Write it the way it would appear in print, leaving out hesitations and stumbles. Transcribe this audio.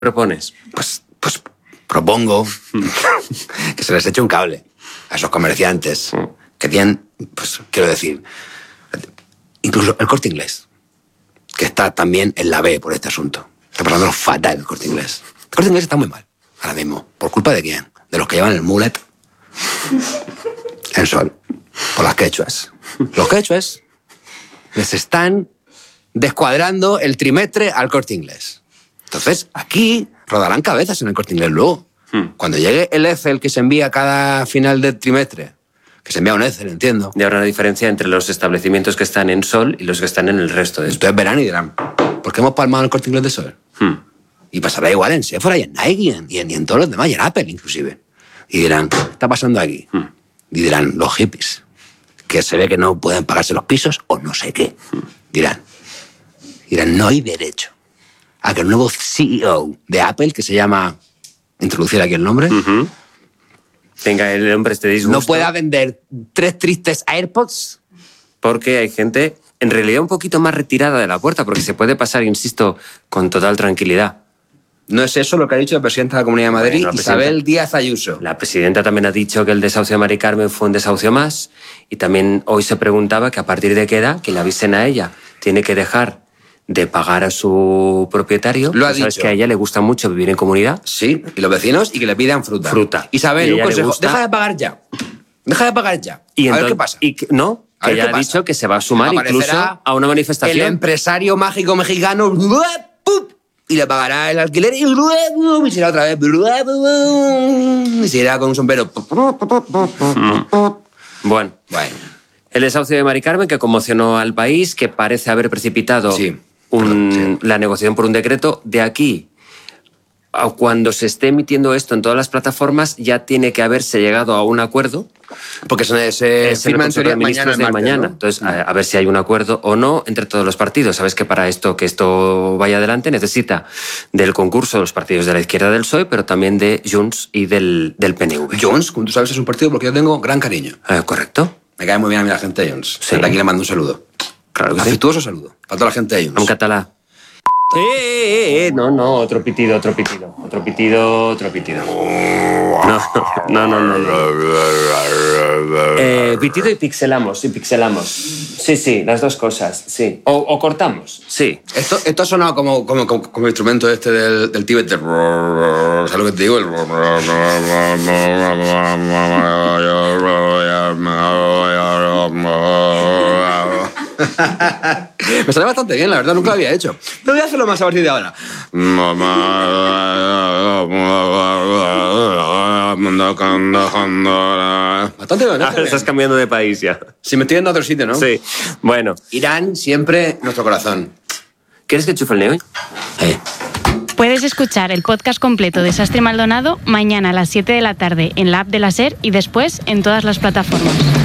propones? Pues propongo que se les eche un cable a esos comerciantes que tienen, pues quiero decir, incluso el Corte Inglés, que está también en la B por este asunto. Está pasándolo fatal el Corte Inglés. El Corte Inglés está muy mal ahora mismo. ¿Por culpa de quién? De los que llevan el mullet en Sol. Por las quechuas. Los quechuas les están descuadrando el trimestre al Corte Inglés. Entonces, aquí rodarán cabezas en el Corte Inglés luego. Cuando llegue el Excel que se envía cada final del trimestre, que se envía un Excel, entiendo. Y habrá una diferencia entre los establecimientos que están en Sol y los que están en el resto de... Entonces verán y dirán, ¿por qué hemos palmado el Corte Inglés de Sol? Y pasará igual en Sephora y en Nike y en todos los demás, y en Apple inclusive. Y dirán, ¿qué está pasando aquí? Y dirán, los hippies, que se ve que no pueden pagarse los pisos o no sé qué. Dirán, no hay derecho a que el nuevo CEO de Apple, que se llama, introducir aquí el nombre, tenga el hombre este disgusto. no pueda vender 3 tristes AirPods. Porque hay gente, en realidad, un poquito más retirada de la puerta, porque se puede pasar, insisto, con total tranquilidad. No es eso lo que ha dicho la presidenta de la Comunidad de Madrid, Bueno, Isabel Díaz Ayuso. La presidenta también ha dicho que el desahucio de Mari Carmen fue un desahucio más, y también hoy se preguntaba que a partir de qué edad, que le avisen a ella, tiene que dejar de pagar a su propietario. Lo ha Sabes dicho. que a ella le gusta mucho vivir en comunidad. Sí, y los vecinos, y que le pidan fruta. Fruta. Isabel, Y a un ella le consejo, gusta- deja de pagar ya. Deja de pagar ya. Y a ver entonces- qué pasa. Y no, A que ver ella qué ha pasa. dicho que se va a sumar Aparecerá incluso a una manifestación. El empresario mágico mexicano y le pagará el alquiler y será otra vez y se irá con un sombrero. Bueno, el desahucio de Mari Carmen que conmocionó al país, que parece haber precipitado Sí. la negociación por un decreto. De aquí a cuando se esté emitiendo esto en todas las plataformas, ya tiene que haberse llegado a un acuerdo. Porque se Es en firma el en Consejo teoría de Ministros mañana. de mañana. Entonces, a ver si hay un acuerdo o no entre todos los partidos. Sabes que para que esto vaya adelante necesita del concurso de los partidos de la izquierda del PSOE, pero también de Junts y del PNV. Junts, como tú sabes, es un partido porque yo tengo gran cariño. ¿Correcto? Me cae muy bien a mí la gente de Junts. Sí. Desde aquí le mando un saludo. Claro que sí. Afectuoso saludo para toda la gente de En Junts. catalán. No, otro pitido. No. Pitido y pixelamos. Sí, las dos cosas, sí. O cortamos, sí. Esto ha sonado como instrumento este del Tíbet. ¿Sabes lo que te digo? Me sale bastante bien, la verdad, nunca lo había hecho. Pero voy a hacerlo más a partir de ahora. Bastante bien, ¿no? Estás cambiando de país ya. Si me estoy yendo a otro sitio, ¿no? Sí. Bueno, Irán siempre nuestro corazón. ¿quieres que enchufe el neo? Puedes escuchar el podcast completo de Sastre Maldonado mañana a las 7 de la tarde en la app de la SER y después en todas las plataformas.